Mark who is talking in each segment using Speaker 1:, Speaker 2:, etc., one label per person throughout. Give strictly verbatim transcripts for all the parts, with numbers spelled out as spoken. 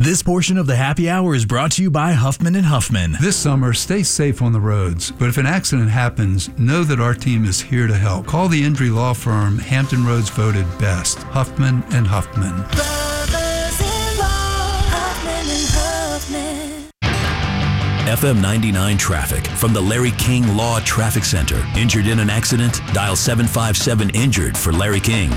Speaker 1: This portion of the happy hour is brought to you by Huffman and Huffman.
Speaker 2: This summer, stay safe on the roads, but if an accident happens, know that our team is here to help. Call the injury law firm Hampton Roads voted best, Huffman and Huffman.
Speaker 3: Brothers in law, Huffman and Huffman.
Speaker 1: F M ninety-nine traffic from the Larry King Law Traffic Center. Injured in an accident? Dial seven five seven injured for Larry King.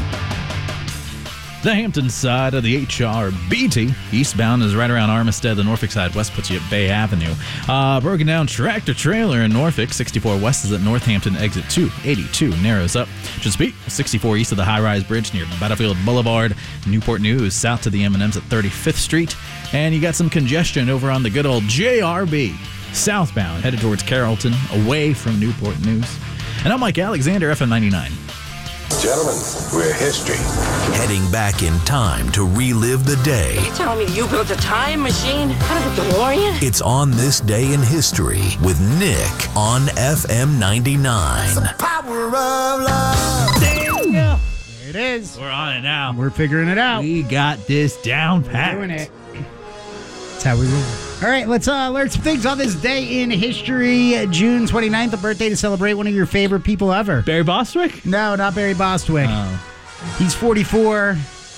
Speaker 4: The Hampton side of the H R B T. Eastbound is right around Armistead. The Norfolk side west puts you at Bay Avenue. Uh, broken down tractor trailer in Norfolk. sixty-four west is at Northampton exit two eighty-two. Narrows up. Chesapeake. sixty-four east of the high-rise bridge near Battlefield Boulevard. Newport News south to the M and M's at thirty-fifth Street. And you got some congestion over on the good old J R B. Southbound headed towards Carrollton away from Newport News. And I'm Mike Alexander, F M ninety-nine.
Speaker 5: Gentlemen, we're history.
Speaker 1: Heading back in time to relive the day.
Speaker 6: Tell me you built a time machine out of a DeLorean?
Speaker 1: It's On This Day in History with Nick on F M ninety-nine.
Speaker 5: Power of love.
Speaker 7: There it is.
Speaker 4: We're on it now.
Speaker 7: We're figuring it out.
Speaker 4: We got this down pat.
Speaker 7: Doing it. That's how we roll. All right, let's uh, learn some things on this day in history. June twenty-ninth, a birthday to celebrate one of your favorite people ever.
Speaker 4: Barry Bostwick?
Speaker 7: No, not Barry Bostwick.
Speaker 4: Oh.
Speaker 7: He's forty-four.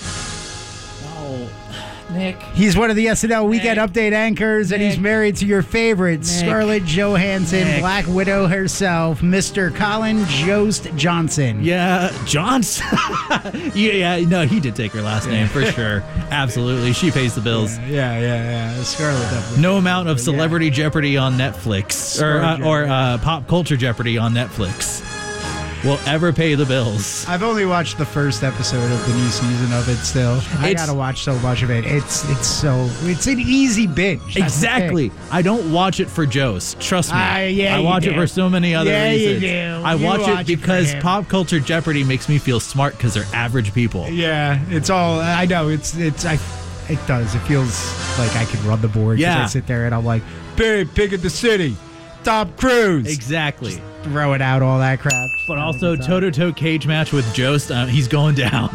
Speaker 4: Oh, Nick.
Speaker 7: He's one of the S N L Weekend
Speaker 4: Nick.
Speaker 7: Update anchors, and he's
Speaker 4: Nick.
Speaker 7: married to your favorite,
Speaker 4: Nick.
Speaker 7: Scarlett Johansson,
Speaker 4: Nick.
Speaker 7: Black Widow herself, Mister Colin Jost Johnson.
Speaker 4: Yeah, Johnson. yeah, yeah, no, he did take her last name for sure. Absolutely. She pays the bills.
Speaker 7: Yeah, yeah, yeah. yeah. Scarlett definitely.
Speaker 4: No amount of Celebrity Jeopardy on Netflix or uh, or uh, Pop Culture Jeopardy on Netflix will ever pay the bills.
Speaker 7: I've only watched the first episode of the new season of it still. I
Speaker 4: It's-
Speaker 7: gotta watch so much of it. It's it's so it's an easy binge. That's the
Speaker 4: Exactly.
Speaker 7: thing.
Speaker 4: I don't watch it for Joe's. Trust me.
Speaker 7: Ah, yeah,
Speaker 4: I
Speaker 7: you
Speaker 4: watch
Speaker 7: do.
Speaker 4: it for so many other
Speaker 7: Yeah, you
Speaker 4: reasons.
Speaker 7: do.
Speaker 4: I
Speaker 7: You
Speaker 4: watch,
Speaker 7: watch
Speaker 4: it
Speaker 7: it for
Speaker 4: because
Speaker 7: him.
Speaker 4: Pop Culture Jeopardy makes me feel smart because they're average people.
Speaker 7: Yeah, it's all. I know. It's it's. I. It does. It feels like I can run the board. 'cause
Speaker 4: Yeah.
Speaker 7: I sit there and I'm like, babe, Pig in the City, Tom Cruise.
Speaker 4: Exactly.
Speaker 7: Throwing out all that crap.
Speaker 4: But also, toe-to-toe cage match with Jost, uh, he's going down.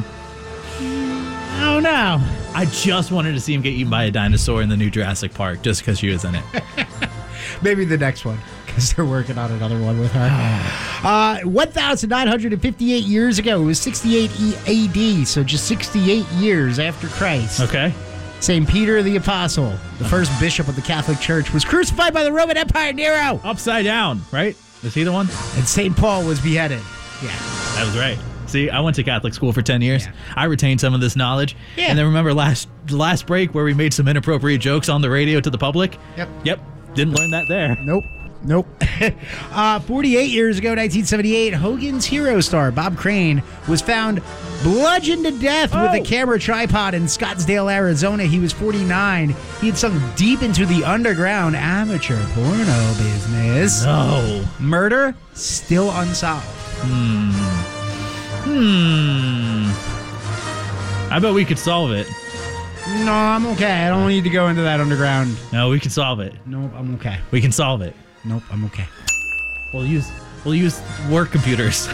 Speaker 7: Oh no.
Speaker 4: I just wanted to see him get eaten by a dinosaur in the new Jurassic Park just because she was in it.
Speaker 7: Maybe the next one, because they're working on another one with her. uh, one thousand nine hundred fifty-eight years ago, it was sixty-eight A D, so just sixty-eight years after Christ.
Speaker 4: Okay.
Speaker 7: Saint Peter the Apostle, the first bishop of the Catholic Church, was crucified by the Roman Empire Nero.
Speaker 4: Upside down, right? Is he the one?
Speaker 7: And Saint Paul was beheaded. Yeah.
Speaker 4: That was right. See, I went to Catholic school for ten years.
Speaker 7: Yeah.
Speaker 4: I retained some of this knowledge.
Speaker 7: Yeah.
Speaker 4: And then remember last last break where we made some inappropriate jokes on the radio to the public?
Speaker 7: Yep.
Speaker 4: Yep. Didn't learn that there.
Speaker 7: Nope. Nope. uh, forty-eight years ago, nineteen seventy-eight, Hogan's Hero star Bob Crane was found bludgeoned to death
Speaker 4: Oh.
Speaker 7: with a camera tripod in Scottsdale, Arizona. He was forty-nine. He had sunk deep into the underground amateur porno business.
Speaker 4: No.
Speaker 7: Murder still unsolved.
Speaker 4: Hmm. I bet we could solve it.
Speaker 7: No, I'm okay. I don't need to go into that underground.
Speaker 4: No, we can solve it.
Speaker 7: Nope, I'm okay.
Speaker 4: We can solve it.
Speaker 7: Nope, I'm okay.
Speaker 4: We'll use we'll use work computers.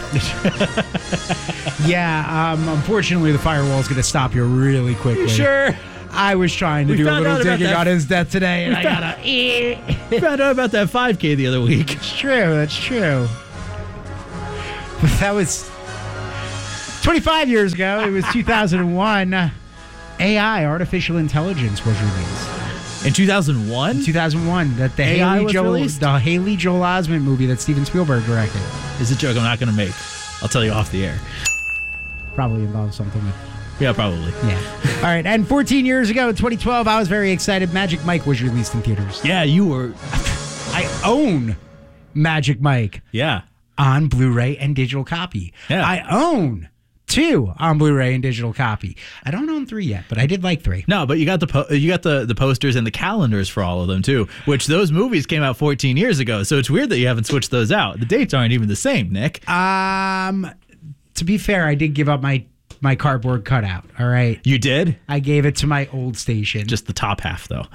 Speaker 7: Yeah, um, unfortunately, the firewall's going to stop you really quickly.
Speaker 4: Sure.
Speaker 7: I was trying to
Speaker 4: We
Speaker 7: do a
Speaker 4: found
Speaker 7: little
Speaker 4: out about
Speaker 7: digging
Speaker 4: that.
Speaker 7: on his death today, and
Speaker 4: We
Speaker 7: I
Speaker 4: found-
Speaker 7: gotta.
Speaker 4: We found out about that five K the other week.
Speaker 7: It's true. That's true. But that was twenty-five years ago. It was two thousand one. A I, artificial intelligence, was released.
Speaker 4: In two thousand one?
Speaker 7: two thousand one. That the
Speaker 4: A I
Speaker 7: Haley
Speaker 4: was
Speaker 7: Joel,
Speaker 4: released?
Speaker 7: the Haley Joel Osment movie that Steven Spielberg directed.
Speaker 4: Is a joke I'm not going to make. I'll tell you off the air.
Speaker 7: Probably involves something with.
Speaker 4: Yeah, probably.
Speaker 7: Yeah. All right. And fourteen years ago, in twenty twelve, I was very excited. Magic Mike was released in theaters.
Speaker 4: Yeah, you were.
Speaker 7: I own Magic Mike
Speaker 4: Yeah.
Speaker 7: on Blu-ray and digital copy.
Speaker 4: Yeah.
Speaker 7: I own two on Blu-ray and digital copy. I don't own three yet, but I did like three.
Speaker 4: No, but you got the po- you got the, the posters and the calendars for all of them too, which those movies came out fourteen years ago. So it's weird that you haven't switched those out. The dates aren't even the same, Nick.
Speaker 7: Um, to be fair, I did give up my my cardboard cutout. All right,
Speaker 4: You did?
Speaker 7: I gave it to my old station.
Speaker 4: Just the top half though.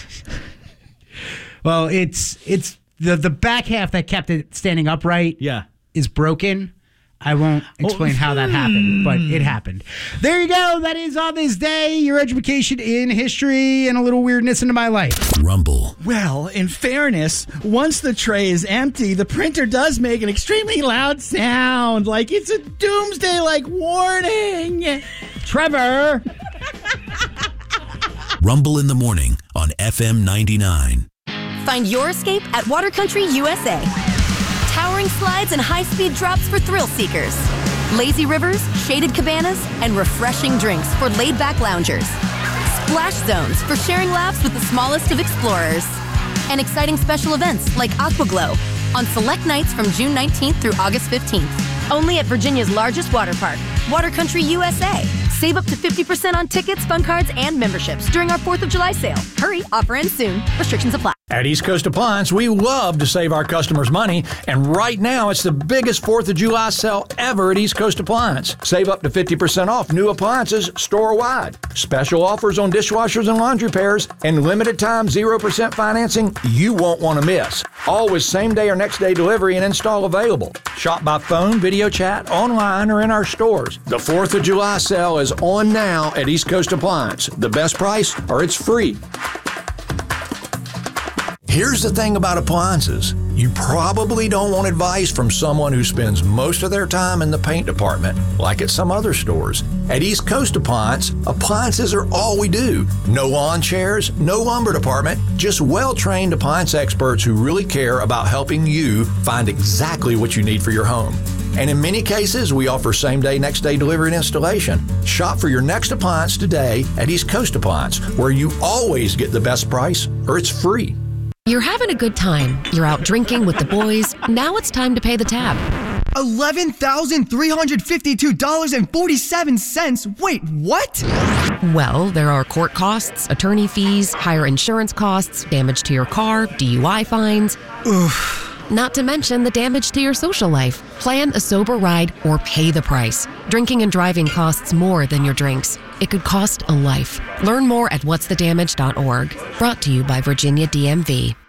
Speaker 7: well, it's it's the the back half that kept it standing upright
Speaker 4: Yeah.
Speaker 7: is broken. I won't explain
Speaker 4: Oh,
Speaker 7: how that happened, but it happened. There you go. That is on this day, your education in history and a little weirdness into my life.
Speaker 1: Rumble.
Speaker 8: Well, in fairness, once the tray is empty, the printer does make an extremely loud sound, like it's a doomsday-like warning.
Speaker 7: Trevor.
Speaker 1: Rumble in the morning on F M ninety-nine.
Speaker 3: Find your escape at Water Country U S A. Towering slides and high-speed drops for thrill seekers. Lazy rivers, shaded cabanas, and refreshing drinks for laid-back loungers. Splash zones for sharing laughs with the smallest of explorers. And exciting special events like Aquaglow on select nights from June nineteenth through August fifteenth. Only at Virginia's largest water park, Water Country U S A. Save up to fifty percent on tickets, fun cards, and memberships during our fourth of July sale. Hurry, offer ends soon. Restrictions apply.
Speaker 9: At East Coast Appliance, we love to save our customers money, and right now it's the biggest fourth of July sale ever at East Coast Appliance. Save up to fifty percent off new appliances store-wide. Special offers on dishwashers and laundry pairs, and limited time zero percent financing you won't want to miss. Always same-day or next-day delivery and install available. Shop by phone, video chat, online, or in our stores. The fourth of July sale is on now at East Coast Appliance. The best price, or it's free. Here's the thing about appliances. You probably don't want advice from someone who spends most of their time in the paint department, like at some other stores. At East Coast Appliance, appliances are all we do. No lawn chairs, no lumber department, just well-trained appliance experts who really care about helping you find exactly what you need for your home. And in many cases, we offer same-day, next-day delivery and installation. Shop for your next appliance today at East Coast Appliance, where you always get the best price, or it's free.
Speaker 10: You're having a good time. You're out drinking with the boys. Now it's time to pay the tab.
Speaker 11: eleven thousand three hundred fifty-two dollars and forty-seven cents. Wait, what?
Speaker 10: Well, there are court costs, attorney fees, higher insurance costs, damage to your car, D U I fines.
Speaker 11: Oof.
Speaker 10: Not to mention the damage to your social life. Plan a sober ride or pay the price. Drinking and driving costs more than your drinks. It could cost a life. Learn more at what's the damage dot org. Brought to you by Virginia D M V.